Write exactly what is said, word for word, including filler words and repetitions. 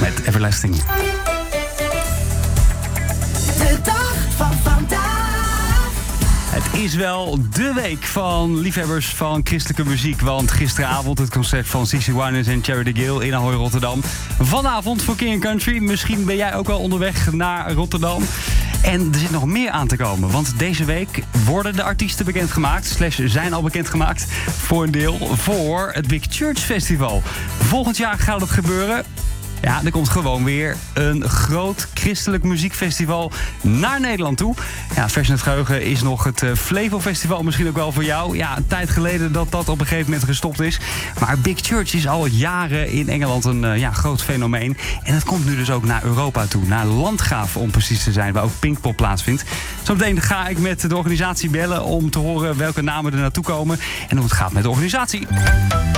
met Everlasting. De dag van vandaag. Het is wel de week van liefhebbers van christelijke muziek. Want gisteravond het concert van Cece Winans en Cherry de Gill in Ahoy Rotterdam. Vanavond voor King Country. Misschien ben jij ook wel onderweg naar Rotterdam. En er zit nog meer aan te komen. Want deze week worden de artiesten bekendgemaakt. Slash zijn al bekendgemaakt voor een deel voor het Big Church Festival. Volgend jaar gaat het gebeuren. Ja, er komt gewoon weer een groot christelijk muziekfestival naar Nederland toe. Ja, vers in het geheugen is nog het uh, Flevo Festival, misschien ook wel voor jou. Ja, een tijd geleden dat dat op een gegeven moment gestopt is. Maar Big Church is al jaren in Engeland een uh, ja, groot fenomeen. En dat komt nu dus ook naar Europa toe. Naar Landgraaf, om precies te zijn, waar ook Pinkpop plaatsvindt. Zometeen ga ik met de organisatie bellen om te horen welke namen er naartoe komen. En hoe het gaat met de organisatie.